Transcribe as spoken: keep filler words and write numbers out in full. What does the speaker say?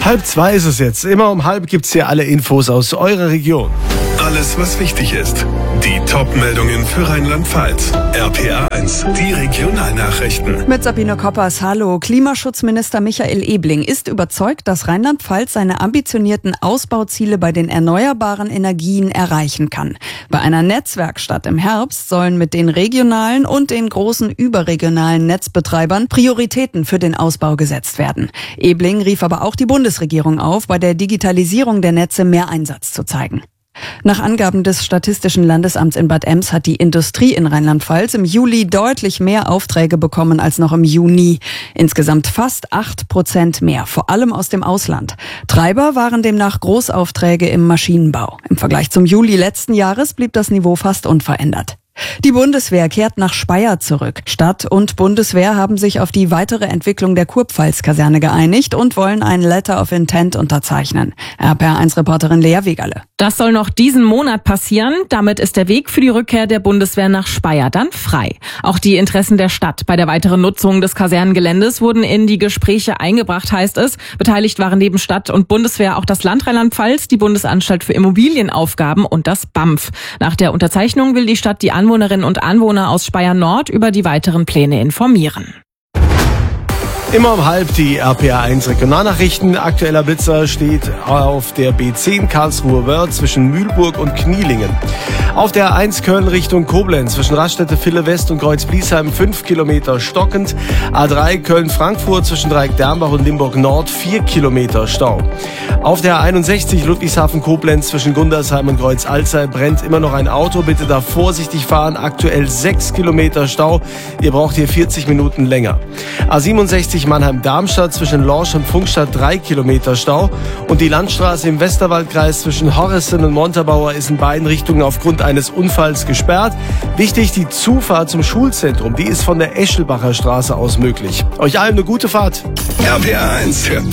Halb zwei ist es jetzt. Immer um halb gibt's hier alle Infos aus eurer Region. Alles, was wichtig ist. Die Top-Meldungen für Rheinland-Pfalz. R P A eins, die Regionalnachrichten. Mit Sabine Koppers, hallo. Klimaschutzminister Michael Ebling ist überzeugt, dass Rheinland-Pfalz seine ambitionierten Ausbauziele bei den erneuerbaren Energien erreichen kann. Bei einer Netzwerkstatt im Herbst sollen mit den regionalen und den großen überregionalen Netzbetreibern Prioritäten für den Ausbau gesetzt werden. Ebling rief aber auch die Bundesregierung auf, bei der Digitalisierung der Netze mehr Einsatz zu zeigen. Nach Angaben des Statistischen Landesamts in Bad Ems hat die Industrie in Rheinland-Pfalz im Juli deutlich mehr Aufträge bekommen als noch im Juni. Insgesamt fast acht Prozent mehr, vor allem aus dem Ausland. Treiber waren demnach Großaufträge im Maschinenbau. Im Vergleich zum Juli letzten Jahres blieb das Niveau fast unverändert. Die Bundeswehr kehrt nach Speyer zurück. Stadt und Bundeswehr haben sich auf die weitere Entwicklung der Kurpfalz-Kaserne geeinigt und wollen ein Letter of Intent unterzeichnen. R P A eins Reporterin Lea Wegerle. Das soll noch diesen Monat passieren. Damit ist der Weg für die Rückkehr der Bundeswehr nach Speyer dann frei. Auch die Interessen der Stadt bei der weiteren Nutzung des Kasernengeländes wurden in die Gespräche eingebracht, heißt es. Beteiligt waren neben Stadt und Bundeswehr auch das Land Rheinland-Pfalz, die Bundesanstalt für Immobilienaufgaben und das B A M F. Nach der Unterzeichnung will die Stadt die Anwohnerinnen und Anwohner aus Speyer Nord über die weiteren Pläne informieren. Immer um halb die R P A eins Regionalnachrichten. Aktueller Blitzer steht auf der B zehn Karlsruhe Wörth zwischen Mühlburg und Knielingen. Auf der A eins Köln Richtung Koblenz zwischen Raststätte Ville West und Kreuz-Bliesheim fünf Kilometer stockend. A drei Köln-Frankfurt zwischen Dreieck-Dermbach und Limburg Nord vier Kilometer Stau. Auf der A einundsechzig Ludwigshafen-Koblenz zwischen Gundersheim und Kreuz-Alzey brennt immer noch ein Auto. Bitte da vorsichtig fahren. Aktuell sechs Kilometer Stau. Ihr braucht hier vierzig Minuten länger. A siebenundsechzig Mannheim-Darmstadt zwischen Lorsch und Pfungstadt drei Kilometer Stau. Und die Landstraße im Westerwaldkreis zwischen Horressen und Montabaur ist in beiden Richtungen aufgrund eines Unfalls gesperrt. Wichtig, die Zufahrt zum Schulzentrum, die ist von der Eschelbacher Straße aus möglich. Euch allen eine gute Fahrt. R P A eins.